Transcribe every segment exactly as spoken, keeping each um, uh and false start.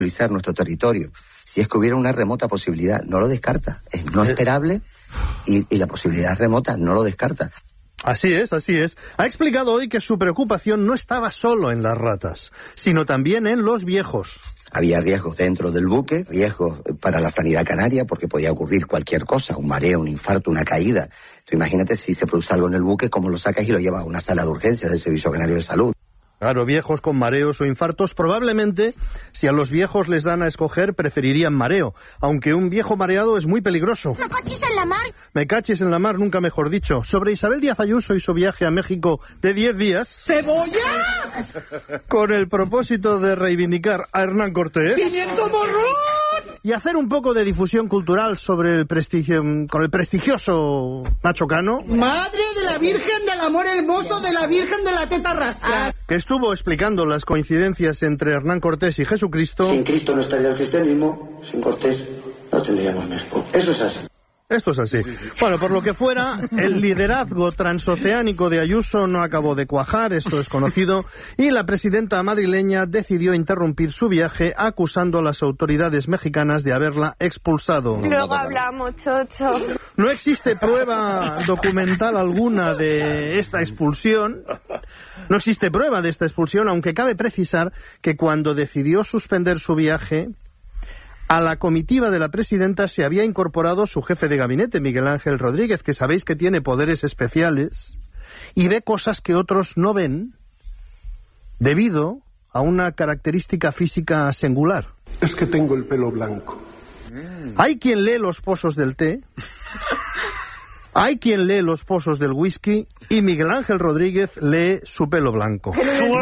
utilizar nuestro territorio, si es que hubiera una remota posibilidad, no lo descarta. Es no esperable y, y la posibilidad remota no lo descarta. Así es, así es. Ha explicado hoy que su preocupación no estaba solo en las ratas, sino también en los viejos. Había riesgos dentro del buque, riesgos para la sanidad canaria, porque podía ocurrir cualquier cosa, un mareo, un infarto, una caída. Tú imagínate si se produce algo en el buque, cómo lo sacas y lo llevas a una sala de urgencias del Servicio Canario de Salud. Claro, viejos con mareos o infartos, probablemente, si a los viejos les dan a escoger, preferirían mareo, aunque un viejo mareado es muy peligroso. ¡Me cachis en la mar! Me cachis en la mar, nunca mejor dicho. Sobre Isabel Díaz Ayuso y su viaje a México de diez días... ¡Cebolla! Con el propósito de reivindicar a Hernán Cortés... ¡Pimiento morrón! Y hacer un poco de difusión cultural sobre el prestigio, con el prestigioso Nacho Cano. ¡Madre de la Virgen del Amor Hermoso de la Virgen de la Teta Rastra! Que estuvo explicando las coincidencias entre Hernán Cortés y Jesucristo. Sin Cristo no estaría el cristianismo, sin Cortés no tendríamos México. Eso es así. Esto es así. Sí, sí, sí. Bueno, por lo que fuera, el liderazgo transoceánico de Ayuso no acabó de cuajar, esto es conocido, y la presidenta madrileña decidió interrumpir su viaje acusando a las autoridades mexicanas de haberla expulsado. Luego hablamos, chocho. No existe prueba documental alguna de esta expulsión. No existe prueba de esta expulsión, aunque cabe precisar que cuando decidió suspender su viaje, a la comitiva de la presidenta se había incorporado su jefe de gabinete, Miguel Ángel Rodríguez, que sabéis que tiene poderes especiales y ve cosas que otros no ven debido a una característica física singular. Es que tengo el pelo blanco. Hay quien lee los pozos del té, hay quien lee los pozos del whisky y Miguel Ángel Rodríguez lee su pelo blanco.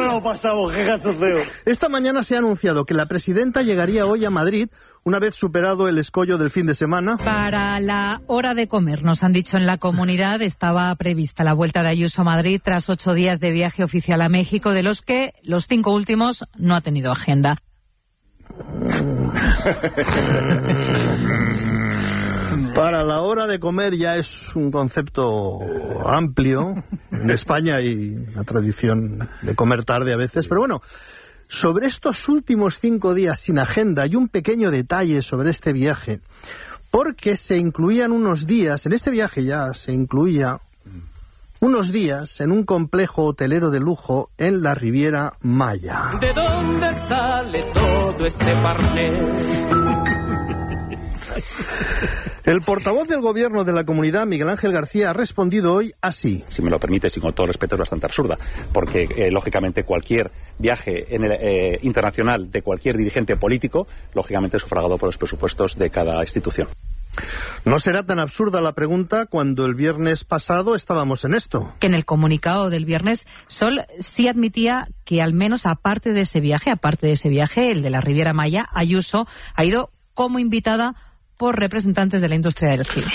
Esta mañana se ha anunciado que la presidenta llegaría hoy a Madrid una vez superado el escollo del fin de semana. Para la hora de comer, nos han dicho en la comunidad, estaba prevista la vuelta de Ayuso a Madrid tras ocho días de viaje oficial a México, de los que los cinco últimos no ha tenido agenda. Para la hora de comer ya es un concepto amplio. En España hay una tradición de comer tarde a veces, pero bueno, sobre estos últimos cinco días sin agenda hay un pequeño detalle sobre este viaje, porque se incluían unos días, en este viaje ya se incluía unos días en un complejo hotelero de lujo en la Riviera Maya. ¿De dónde sale todo este parné? El portavoz del gobierno de la comunidad, Miguel Ángel García, ha respondido hoy así. Si me lo permites, y con todo respeto, es bastante absurda, porque eh, lógicamente cualquier viaje en el, eh, internacional de cualquier dirigente político, lógicamente es sufragado por los presupuestos de cada institución. No será tan absurda la pregunta cuando el viernes pasado estábamos en esto. Que en el comunicado del viernes Sol sí admitía que al menos aparte de ese viaje, aparte de ese viaje, el de la Riviera Maya, Ayuso ha ido como invitada por representantes de la industria del cine.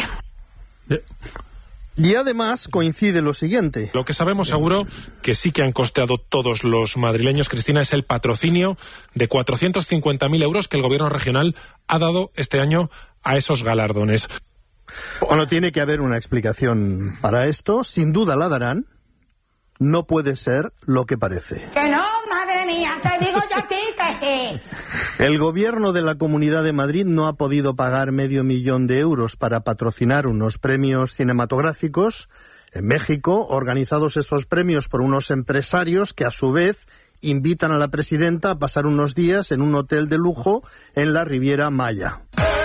Y además coincide lo siguiente. Lo que sabemos seguro que sí que han costeado todos los madrileños, Cristina, es el patrocinio de cuatrocientos cincuenta mil euros que el gobierno regional ha dado este año a esos galardones. Bueno, tiene que haber una explicación para esto. Sin duda la darán. No puede ser lo que parece. ¡Que no, madre mía! ¡Te digo yo a ti que sí! El gobierno de la Comunidad de Madrid no ha podido pagar medio millón de euros para patrocinar unos premios cinematográficos en México, organizados estos premios por unos empresarios que a su vez invitan a la presidenta a pasar unos días en un hotel de lujo en la Riviera Maya.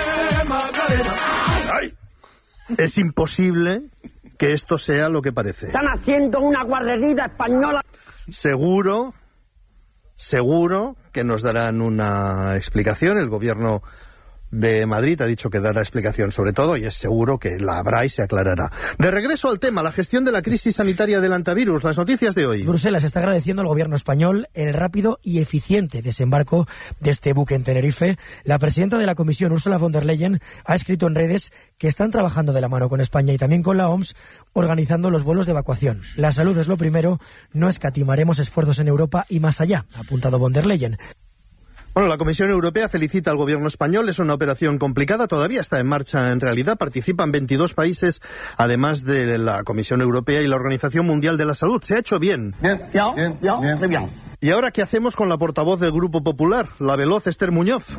¡Ay! Es imposible que esto sea lo que parece. Están haciendo una guarrería española. Seguro, seguro que nos darán una explicación. El gobierno de Madrid ha dicho que dará explicación sobre todo y es seguro que la habrá y se aclarará. De regreso al tema, la gestión de la crisis sanitaria del antivirus, las noticias de hoy. Bruselas está agradeciendo al gobierno español el rápido y eficiente desembarco de este buque en Tenerife. La presidenta de la Comisión, Ursula von der Leyen, ha escrito en redes que están trabajando de la mano con España y también con la O M S organizando los vuelos de evacuación. La salud es lo primero, no escatimaremos esfuerzos en Europa y más allá, ha apuntado von der Leyen. Bueno, la Comisión Europea felicita al gobierno español. Es una operación complicada, todavía está en marcha en realidad. Participan veintidós países, además de la Comisión Europea y la Organización Mundial de la Salud. Se ha hecho bien. Bien, bien, bien, bien. bien. ¿Y ahora qué hacemos con la portavoz del Grupo Popular, la veloz Esther Muñoz?